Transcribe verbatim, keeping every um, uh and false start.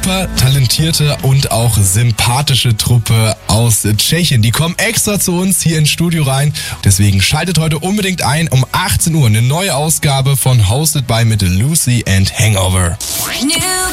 super talentierte und auch sympathische Truppe aus Tschechien. Die kommen extra zu uns hier ins Studio rein. Deswegen schaltet heute unbedingt ein um achtzehn Uhr eine neue Ausgabe von Hosted by mit Lucy and Hangover. New